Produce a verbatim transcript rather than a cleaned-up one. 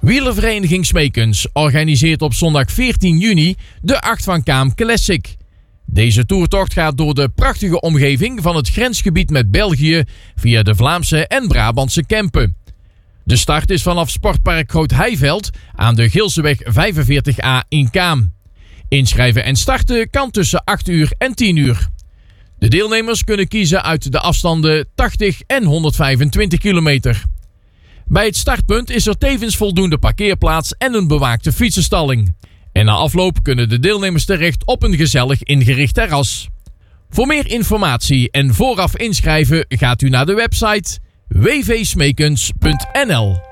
Wielervereniging Smekens organiseert op zondag veertien juni de Acht van Kaam Classic. Deze toertocht gaat door de prachtige omgeving van het grensgebied met België via de Vlaamse en Brabantse Kempen. De start is vanaf Sportpark Groot Heiveld aan de Gilseweg vijfenveertig A in Kaam. Inschrijven en starten kan tussen acht uur en tien uur. De deelnemers kunnen kiezen uit de afstanden tachtig en honderdvijfentwintig kilometer. Bij het startpunt is er tevens voldoende parkeerplaats en een bewaakte fietsenstalling. En na afloop kunnen de deelnemers terecht op een gezellig ingericht terras. Voor meer informatie en vooraf inschrijven gaat u naar de website w v smekens punt n l.